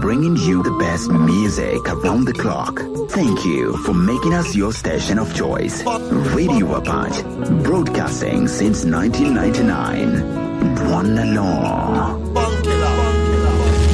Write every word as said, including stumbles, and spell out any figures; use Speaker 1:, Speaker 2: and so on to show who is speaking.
Speaker 1: bringing you the best music around the clock. Thank you for making us your station of choice. Radio Apache, broadcasting since nineteen ninety-nine. One alone.